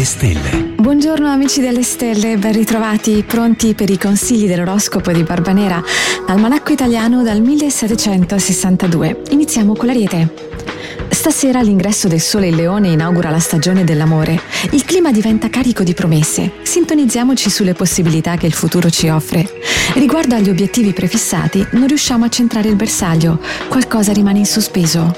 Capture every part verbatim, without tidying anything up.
stelle. Buongiorno amici delle stelle, ben ritrovati, pronti per i consigli dell'oroscopo di Barbanera, almanacco italiano dal millesettecentosessantadue. Iniziamo con l'Ariete. Stasera l'ingresso del Sole in Leone inaugura la stagione dell'amore. Il clima diventa carico di promesse. Sintonizziamoci sulle possibilità che il futuro ci offre. Riguardo agli obiettivi prefissati, non riusciamo a centrare il bersaglio. Qualcosa rimane in sospeso.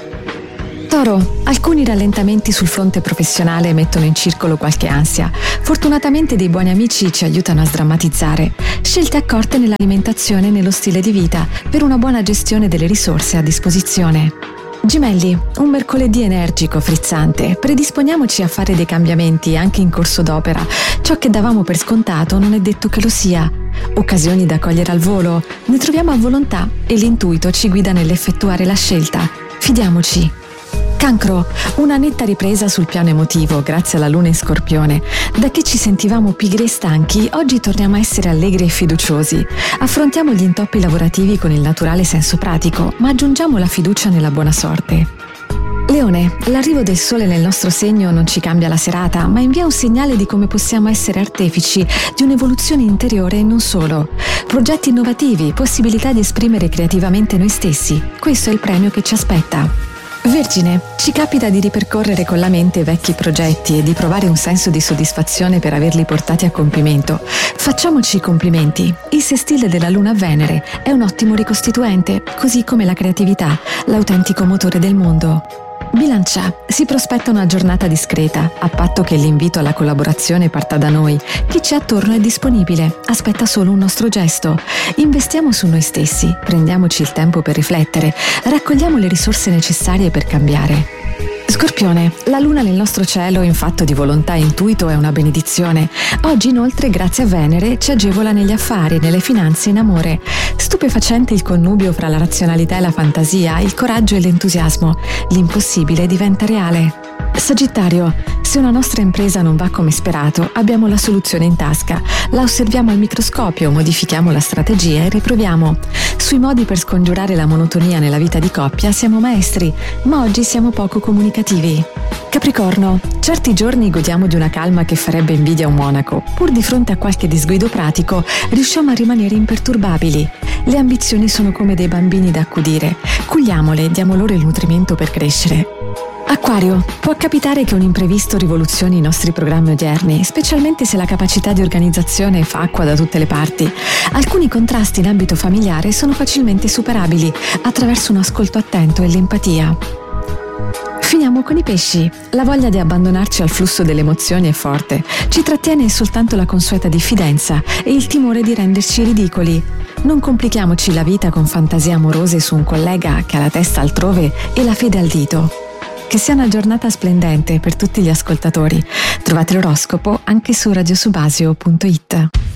Toro, alcuni rallentamenti sul fronte professionale mettono in circolo qualche ansia. Fortunatamente dei buoni amici ci aiutano a sdrammatizzare. Scelte accorte nell'alimentazione e nello stile di vita per una buona gestione delle risorse a disposizione. Gemelli, un mercoledì energico, frizzante. Predisponiamoci a fare dei cambiamenti anche in corso d'opera. Ciò che davamo per scontato non è detto che lo sia. Occasioni da cogliere al volo, ne troviamo a volontà e l'intuito ci guida nell'effettuare la scelta. Fidiamoci. Cancro, una netta ripresa sul piano emotivo grazie alla luna in Scorpione. Da che ci sentivamo pigri e stanchi, oggi torniamo a essere allegri e fiduciosi. Affrontiamo gli intoppi lavorativi con il naturale senso pratico, ma aggiungiamo la fiducia nella buona sorte. Leone, l'arrivo del Sole nel nostro segno non ci cambia la serata, ma invia un segnale di come possiamo essere artefici di un'evoluzione interiore e non solo. Progetti innovativi, possibilità di esprimere creativamente noi stessi. Questo è il premio che ci aspetta. Vergine, ci capita di ripercorrere con la mente vecchi progetti e di provare un senso di soddisfazione per averli portati a compimento. Facciamoci i complimenti. Il sestile della Luna a Venere è un ottimo ricostituente, così come la creatività, l'autentico motore del mondo. Bilancia, si prospetta una giornata discreta, a patto che l'invito alla collaborazione parta da noi. Chi c'è attorno è disponibile, aspetta solo un nostro gesto. Investiamo su noi stessi, prendiamoci il tempo per riflettere, raccogliamo le risorse necessarie per cambiare. Scorpione, la luna nel nostro cielo in fatto di volontà e intuito è una benedizione. Oggi inoltre, grazie a Venere, ci agevola negli affari, nelle finanze e in amore. Stupefacente il connubio fra la razionalità e la fantasia, il coraggio e l'entusiasmo. L'impossibile diventa reale. Sagittario, se una nostra impresa non va come sperato, abbiamo la soluzione in tasca. La osserviamo al microscopio, modifichiamo la strategia e riproviamo. Sui modi per scongiurare la monotonia nella vita di coppia siamo maestri, ma oggi siamo poco comunicativi. Capricorno, certi giorni godiamo di una calma che farebbe invidia a un monaco. Pur di fronte a qualche disguido pratico, riusciamo a rimanere imperturbabili. Le ambizioni sono come dei bambini da accudire. Cugliamole e diamo loro il nutrimento per crescere. Acquario, può capitare che un imprevisto rivoluzioni i nostri programmi odierni, specialmente se la capacità di organizzazione fa acqua da tutte le parti. Alcuni contrasti in ambito familiare sono facilmente superabili attraverso un ascolto attento e l'empatia. Finiamo con i pesci. La voglia di abbandonarci al flusso delle emozioni è forte. Ci trattiene soltanto la consueta diffidenza e il timore di renderci ridicoli. Non complichiamoci la vita con fantasie amorose su un collega che ha la testa altrove e la fede al dito. Che sia una giornata splendente per tutti gli ascoltatori. Trovate l'oroscopo anche su radiosubasio punto it.